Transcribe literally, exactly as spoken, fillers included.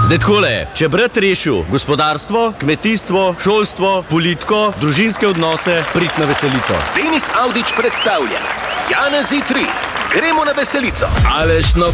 Zdaj takole, če brat rešil gospodarstvo, kmetijstvo, šolstvo, politiko, družinske odnose, prid na veselico. Denis Avdić predstavlja Janezi tri. Gremo na veselico. Aleš no